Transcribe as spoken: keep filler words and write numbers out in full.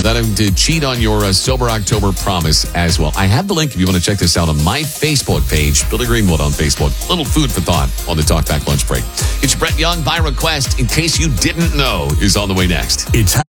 that to cheat on your uh, Sober October promise as well. I have the link if you want to check this out on my Facebook page, Billy Greenwood on Facebook. Little food for thought on the Talkback Lunch Break. It's Brett Young by request, in case you didn't know, is on the way next. It's